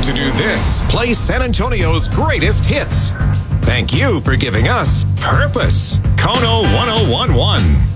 to do this. Play San Antonio's greatest hits. Thank you for giving us purpose. Kono 1011.